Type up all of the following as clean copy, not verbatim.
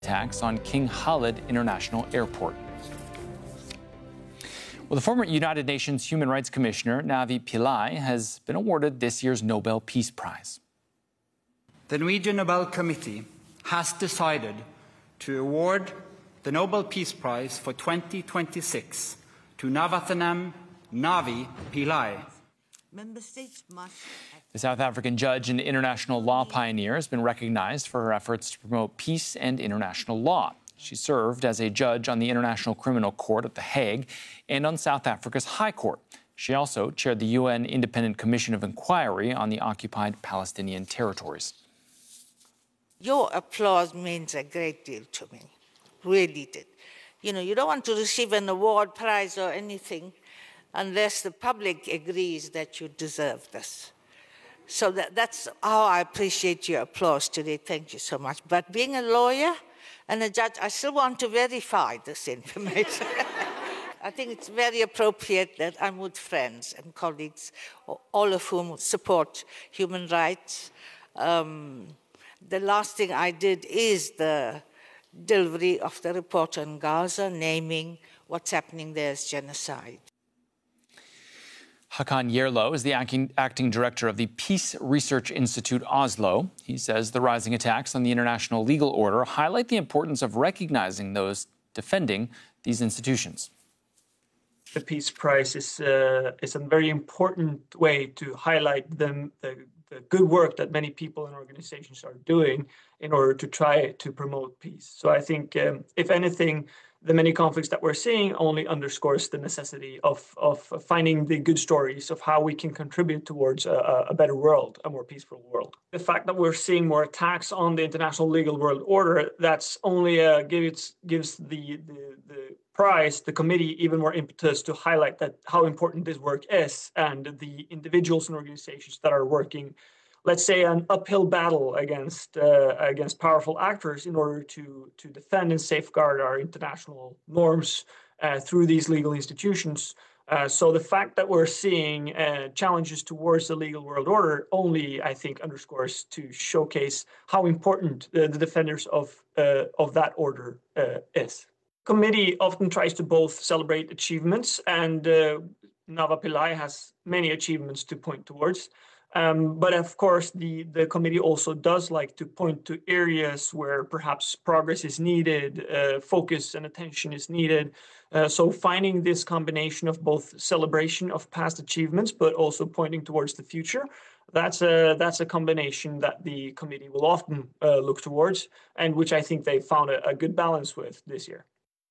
attacks on King Khalid International Airport. Well, the former United Nations Human Rights Commissioner, Navi Pillay, has been awarded this year's Nobel Peace Prize. The Norwegian Nobel Committee has decided to award the Nobel Peace Prize for 2026 to Navathanam Navi Pillay. Member States must... The South African judge and international law pioneer has been recognized for her efforts to promote peace and international law. She served as a judge on the International Criminal Court at The Hague and on South Africa's High Court. She also chaired the UN Independent Commission of Inquiry on the occupied Palestinian territories. Your applause means a great deal to me, really did. You know, you don't want to receive an award, prize or anything unless the public agrees that you deserve this. So that's how I appreciate your applause today. Thank you so much. But being a lawyer and a judge, I still want to verify this information. I think it's very appropriate that I'm with friends and colleagues, all of whom support human rights. The last thing I did is the delivery of the report on Gaza, naming what's happening there as genocide. Hakan Yerlo is the acting director of the Peace Research Institute Oslo. He says the rising attacks on the international legal order highlight the importance of recognizing those defending these institutions. The Peace Prize is a very important way to highlight the good work that many people and organizations are doing in order to try to promote peace. So I think, if anything, the many conflicts that we're seeing only underscores the necessity of finding the good stories of how we can contribute towards a better world, a more peaceful world. The fact that we're seeing more attacks on the international legal world order, that's only gives the prize, the committee, even more impetus to highlight that how important this work is, and the individuals and organizations that are working, let's say, an uphill battle against powerful actors in order to defend and safeguard our international norms through these legal institutions. So the fact that we're seeing challenges towards the legal world order only, I think, underscores to showcase how important the defenders of that order is. Committee often tries to both celebrate achievements, and Navi Pillay has many achievements to point towards. But of course, the committee also does like to point to areas where perhaps progress is needed, focus and attention is needed. So finding this combination of both celebration of past achievements, but also pointing towards the future, that's a combination that the committee will often look towards, and which I think they found a good balance with this year.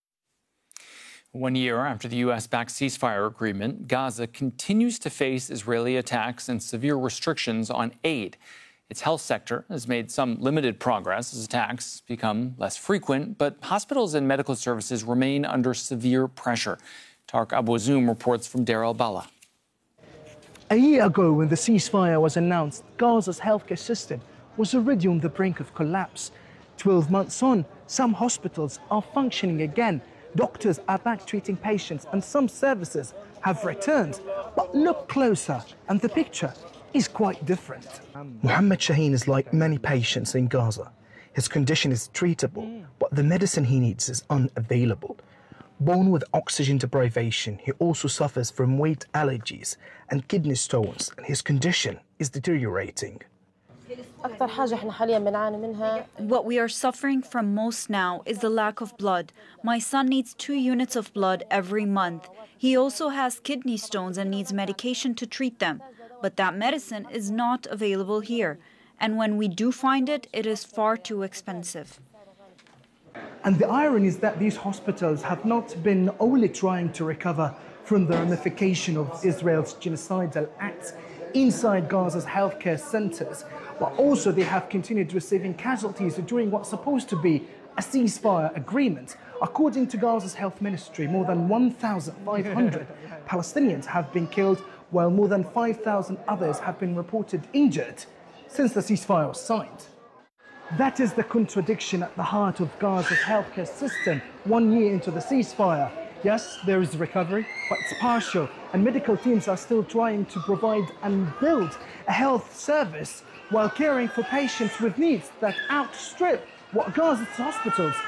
1 year after the U.S.-backed ceasefire agreement, Gaza continues to face Israeli attacks and severe restrictions on aid. Its health sector has made some limited progress as attacks become less frequent, but hospitals and medical services remain under severe pressure. Tarek Abouzoum reports from Deir el-Balah. A year ago, when the ceasefire was announced, Gaza's healthcare system was already on the brink of collapse. 12 months on, some hospitals are functioning again. Doctors are back treating patients and some services have returned. But look closer and the picture is quite different. Mohammed Shaheen is like many patients in Gaza. His condition is treatable, but the medicine he needs is unavailable. Born with oxygen deprivation, he also suffers from weight allergies and kidney stones, and his condition is deteriorating. What we are suffering from most now is the lack of blood. My son needs 2 units of blood every month. He also has kidney stones and needs medication to treat them. But that medicine is not available here. And when we do find it, it is far too expensive. And the irony is that these hospitals have not been only trying to recover from the ramification of Israel's genocidal acts inside Gaza's healthcare centers, but also they have continued receiving casualties during what's supposed to be a ceasefire agreement. According to Gaza's health ministry, more than 1,500 Palestinians have been killed, while more than 5,000 others have been reported injured since the ceasefire was signed. That is the contradiction at the heart of Gaza's healthcare system 1 year into the ceasefire. Yes, there is recovery, but it's partial, and medical teams are still trying to provide and build a health service while caring for patients with needs that outstrip what Gaza's hospitals